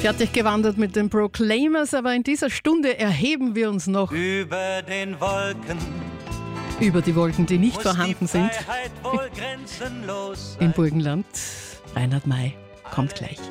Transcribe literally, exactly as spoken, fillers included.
Fertig gewandert mit den Proclaimers, aber in dieser Stunde erheben wir uns noch Über den Wolken über die Wolken, die nicht muss vorhanden die sind. Freiheit wohl grenzenlos sein. Im Burgenland. Reinhard May kommt gleich.